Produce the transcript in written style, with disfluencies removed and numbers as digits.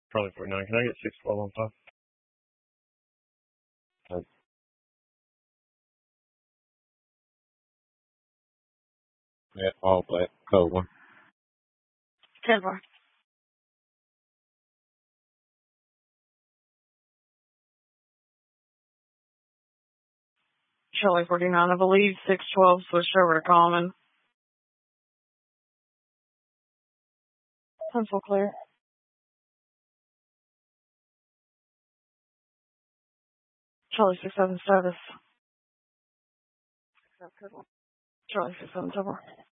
Charlie 49. Can I get 612 on 5? Yeah, all black, code 1. 10-4. Charlie 49, I believe 612 switched over to common. Pencil clear. Charlie 67 status. Charlie 67 over.